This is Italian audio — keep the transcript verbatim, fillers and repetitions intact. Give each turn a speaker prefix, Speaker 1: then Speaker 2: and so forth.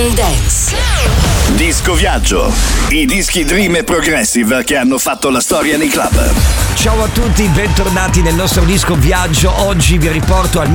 Speaker 1: One Dance.
Speaker 2: Disco Viaggio, i dischi Dream e Progressive che hanno fatto la storia nei club.
Speaker 3: Ciao a tutti, bentornati nel nostro Disco Viaggio. Oggi vi riporto al